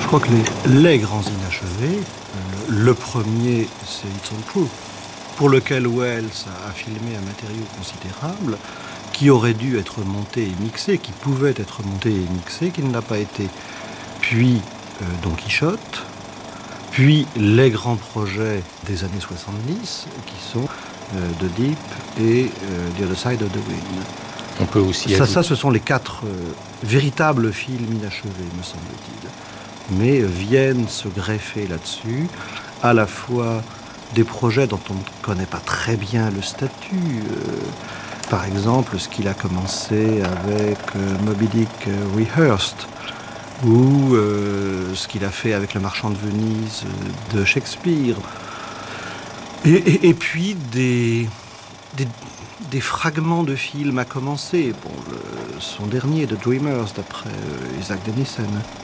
Je crois que les grands inachevés, le premier, c'est It's All True, pour lequel Wells a filmé un matériau considérable, qui aurait dû être monté et mixé, qui pouvait être monté et mixé, qui ne l'a pas été. Puis Don Quichotte, puis les grands projets des années 70, qui sont The Deep et The Other Side of the Wind. On peut aussi ça, ce sont les 4 véritables films inachevés, me semble-t-il. Mais viennent se greffer là-dessus, à la fois des projets dont on ne connaît pas très bien le statut. Par exemple, ce qu'il a commencé avec Moby Dick Rehearsed, ou ce qu'il a fait avec Le Marchand de Venise de Shakespeare. Et puis des fragments de films à commencer. Bon, son dernier, The Dreamers, d'après Isaac Denison.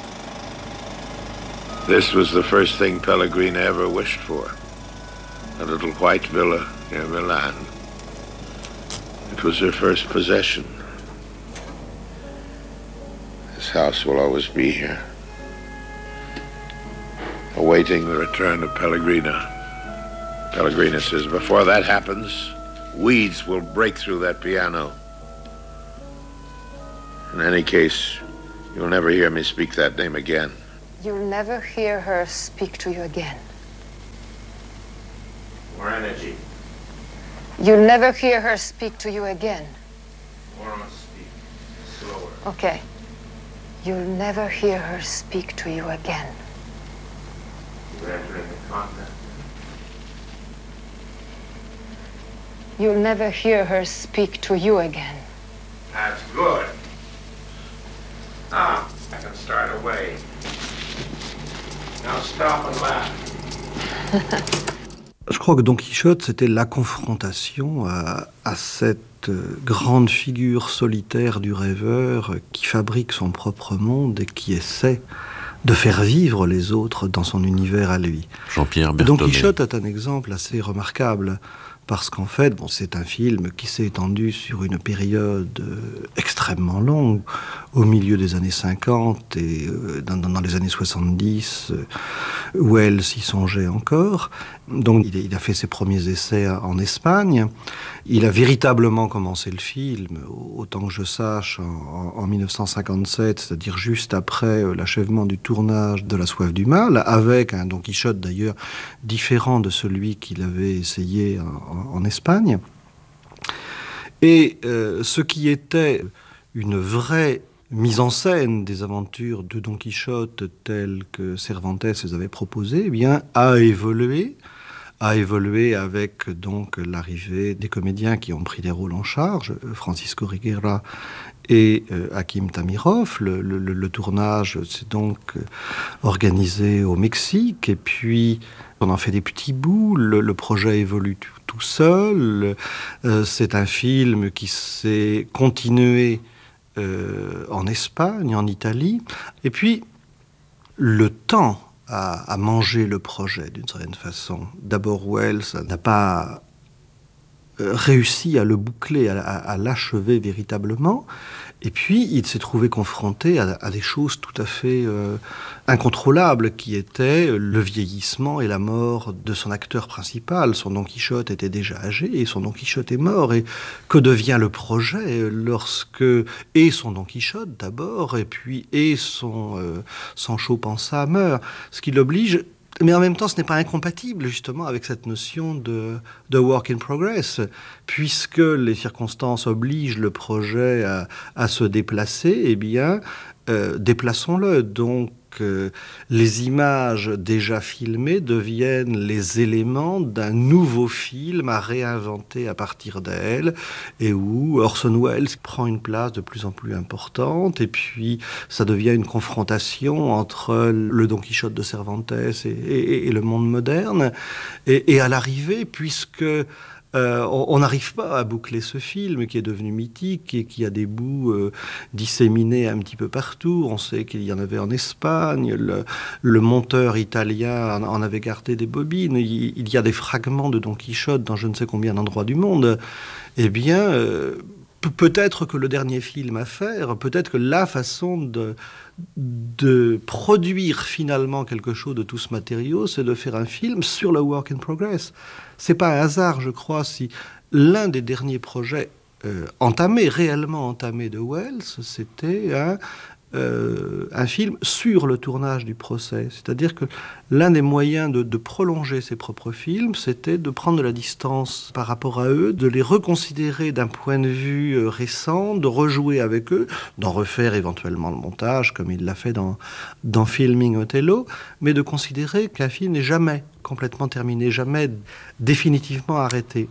This was the first thing Pellegrina ever wished for. A little white villa near Milan. It was her first possession. This house will always be here, awaiting the return of Pellegrina. Pellegrina says, before that happens, weeds will break through that piano. In any case, you'll never hear me speak that name again. You'll never hear her speak to you again. More energy. You'll never hear her speak to you again. More must speak. Slower. Okay. You'll never hear her speak to you again. You're entering the continent. You'll never hear her speak to you again. That's good. Now, I can start away. Now stop and laugh. Je crois que Don Quichotte, c'était la confrontation à cette grande figure solitaire du rêveur qui fabrique son propre monde et qui essaie de faire vivre les autres dans son univers à lui. Jean-Pierre Berthollet. Don Quichotte est un exemple assez remarquable. Parce qu'en fait, c'est un film qui s'est étendu sur une période extrêmement longue, au milieu des années 50 et dans les années 70, Wells y songeait encore. Donc il a fait ses premiers essais en Espagne. Il a véritablement commencé le film, autant que je sache, en 1957, c'est-à-dire juste après l'achèvement du tournage de La Soif du Mal, avec un Don Quichotte d'ailleurs différent de celui qu'il avait essayé en Espagne. Et ce qui était une vraie mise en scène des aventures de Don Quichotte telles que Cervantes les avait proposées, eh bien, a évolué avec donc l'arrivée des comédiens qui ont pris des rôles en charge, Francisco Reguera et Hakim Tamirov. Le tournage s'est donc organisé au Mexique, et puis on en fait des petits bouts, le projet évolue tout seul. C'est un film qui s'est continué en Espagne, en Italie, et puis le temps a mangé le projet d'une certaine façon. D'abord, Wells n'a pas réussi à le boucler, à l'achever véritablement. Et puis, il s'est trouvé confronté à des choses tout à fait incontrôlables, qui étaient le vieillissement et la mort de son acteur principal. Son Don Quichotte était déjà âgé et son Don Quichotte est mort. Et que devient le projet lorsque et son Don Quichotte d'abord, et puis et son Sancho Panza meurt, ce qui l'oblige. Mais en même temps, ce n'est pas incompatible, justement, avec cette notion de work in progress, puisque les circonstances obligent le projet à se déplacer, eh bien, déplaçons-le. Donc, les images déjà filmées deviennent les éléments d'un nouveau film à réinventer à partir d'elles, et où Orson Welles prend une place de plus en plus importante, et puis ça devient une confrontation entre le Don Quichotte de Cervantes et le monde moderne, et à l'arrivée, puisque on n'arrive pas à boucler ce film qui est devenu mythique et qui a des bouts disséminés un petit peu partout. On sait qu'il y en avait en Espagne, le monteur italien en avait gardé des bobines, il y a des fragments de Don Quichotte dans je ne sais combien d'endroits du monde. Eh bien, Peut-être que le dernier film à faire, peut-être que la façon de produire finalement quelque chose de tout ce matériau, c'est de faire un film sur le work in progress. C'est pas un hasard, je crois, si l'un des derniers projets réellement entamés de Wells, c'était un film sur le tournage du procès. C'est-à-dire que l'un des moyens de prolonger ses propres films, c'était de prendre de la distance par rapport à eux, de les reconsidérer d'un point de vue récent, de rejouer avec eux, d'en refaire éventuellement le montage, comme il l'a fait dans Filming Othello, mais de considérer qu'un film n'est jamais complètement terminé, jamais définitivement arrêté.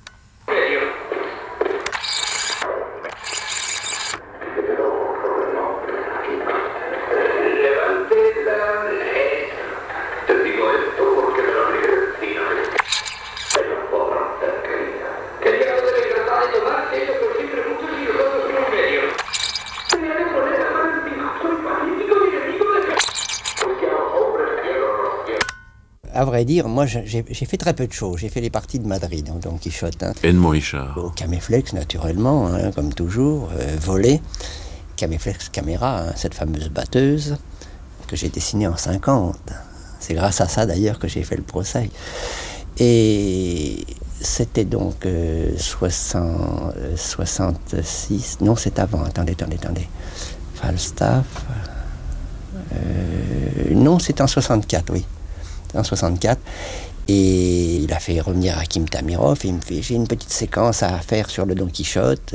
À vrai dire, moi j'ai fait très peu de choses. J'ai fait les parties de Madrid, dans Don Quichotte. Edmond Richard. Au Caméflex, naturellement, comme toujours, volé. Caméflex Caméra, cette fameuse batteuse que j'ai dessinée en 50. C'est grâce à ça d'ailleurs que j'ai fait le procès. Et c'était donc 66. Non, c'est avant. Attendez. Falstaff. Non, c'est en 64, oui. En 64, et il a fait revenir Hakim Tamirov, et il me fait, j'ai une petite séquence à faire sur le Don Quichotte,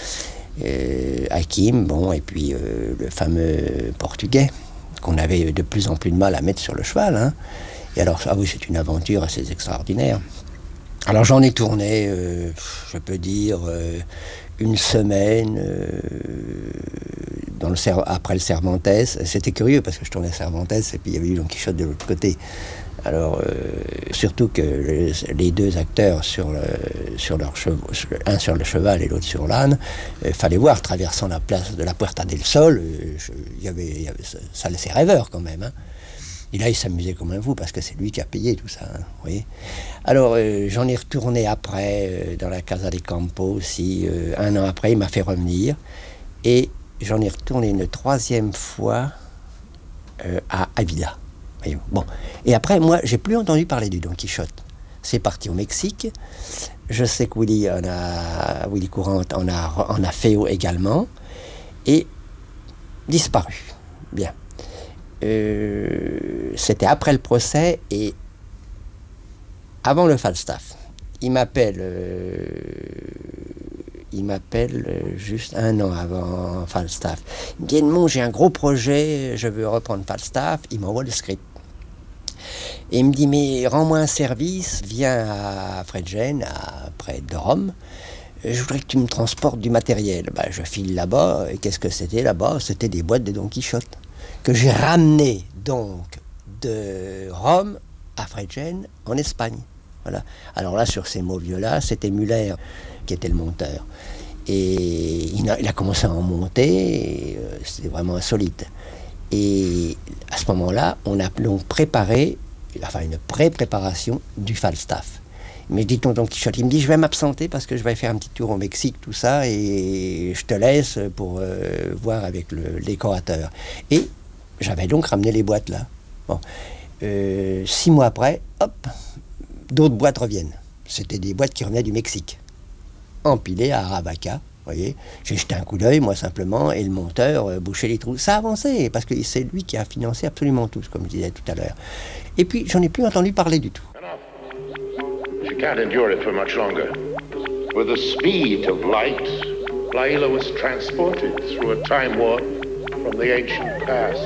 Hakim, bon, et puis le fameux portugais, qu'on avait de plus en plus de mal à mettre sur le cheval, hein. Et alors, ah oui, c'est une aventure assez extraordinaire. Alors j'en ai tourné, je peux dire, une semaine après le Cervantes. C'était curieux parce que je tournais Cervantes et puis il y avait eu Don Quichotte de l'autre côté. Alors, surtout que les deux acteurs sur leurs chevaux, un sur le cheval et l'autre sur l'âne, fallait voir, traversant la place de la Puerta del Sol, ça laissait rêveur quand même, hein. Et là, il s'amusait comme un fou parce que c'est lui qui a payé tout ça, hein, vous voyez. Alors, j'en ai retourné après dans la Casa de Campo aussi. Un an après, il m'a fait revenir. Et j'en ai retourné une troisième fois à Avila. Bon. Et après, moi, j'ai plus entendu parler du Don Quichotte. C'est parti au Mexique. Je sais que Willy Courant en a fait également. Et disparu. Bien. C'était après le procès et avant le Falstaff. Il m'appelle juste un an avant Falstaff. Il me dit, Edmond, j'ai un gros projet, je veux reprendre Falstaff. Il m'envoie le script. Et il me dit, mais rends-moi un service, viens à Fredgen, près de Rome. Je voudrais que tu me transportes du matériel. Ben, je file là-bas. Et qu'est-ce que c'était là-bas? C'était des boîtes de Don Quichotte que j'ai ramenées donc de Rome à Fredgen, en Espagne. Voilà. Alors là, sur ces mots vieux-là, c'était Muller qui était le monteur. Et il a commencé à en monter, et, c'était vraiment insolite. Et à ce moment-là, on a donc préparé, une pré-préparation du Falstaff. Mais dit Don Quichotte, il me dit, je vais m'absenter parce que je vais faire un petit tour au Mexique, tout ça, et je te laisse pour voir avec le décorateur. Et j'avais donc ramené les boîtes là. Bon. 6 mois après, hop, d'autres boîtes reviennent. C'était des boîtes qui revenaient du Mexique, empilées à Aravaca. Vous voyez, j'ai jeté un coup d'œil, moi simplement, et le monteur bouchait les trous. Ça avançait, parce que c'est lui qui a financé absolument tout, comme je disais tout à l'heure. Et puis, j'en ai plus entendu parler du tout. She can't endure it for much longer. With the speed of light, Laila was transported through a time warp from the ancient past.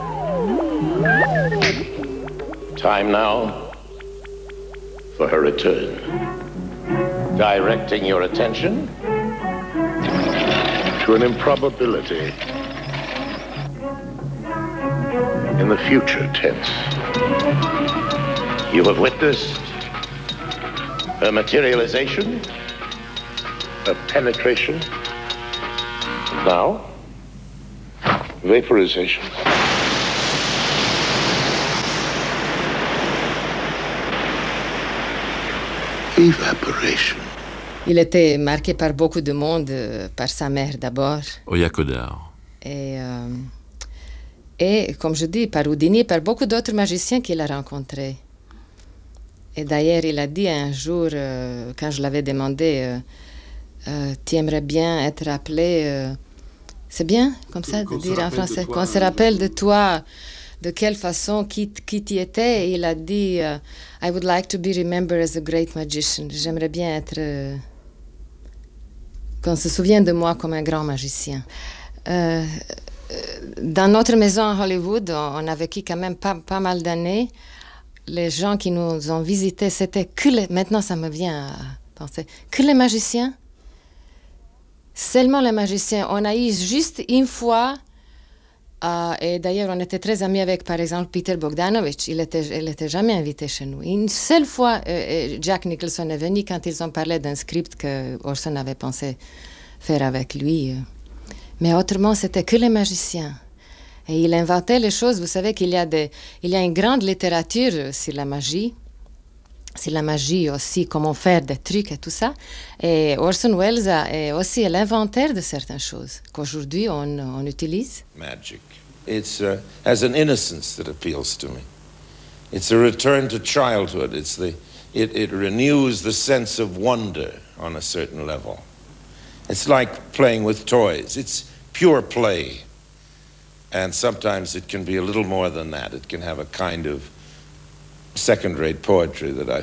Time now for her return. Directing your attention to an improbability in the future tense. You have witnessed her materialization, her penetration, now vaporization. Evaporation. Il était marqué par beaucoup de monde, par sa mère d'abord. Oya Kodar. Et comme je dis, par Houdini, par beaucoup d'autres magiciens qu'il a rencontrés. Et d'ailleurs, il a dit un jour, quand je l'avais demandé, tu aimerais bien être appelé... c'est bien, comme ça, de dire en français, qu'on se rappelle de toi, de quelle façon, qui tu étais. Et il a dit, I would like to be remembered as a great magician. J'aimerais bien être... qu'on se souvienne de moi comme un grand magicien. Dans notre maison à Hollywood, on a vécu quand même pas mal d'années. Les gens qui nous ont visités, c'était que les... Maintenant, ça me vient à penser. Que les magiciens. Seulement les magiciens. On a eu juste une fois, et d'ailleurs, on était très amis avec, par exemple, Peter Bogdanovich. Il était jamais invité chez nous. Une seule fois, Jack Nicholson est venu quand ils ont parlé d'un script que Orson avait pensé faire avec lui. Mais autrement, c'était que les magiciens. Et il inventait les choses. Vous savez qu'il y a une grande littérature sur la magie. Sur la magie aussi, comment faire des trucs et tout ça. Et Orson Welles est aussi l'inventeur de certaines choses qu'aujourd'hui on utilise. Magic. It's has an innocence that appeals to me. It's a return to childhood. It renews the sense of wonder on a certain level. It's like playing with toys. It's pure play. And sometimes it can be a little more than that. It can have a kind of second-rate poetry that I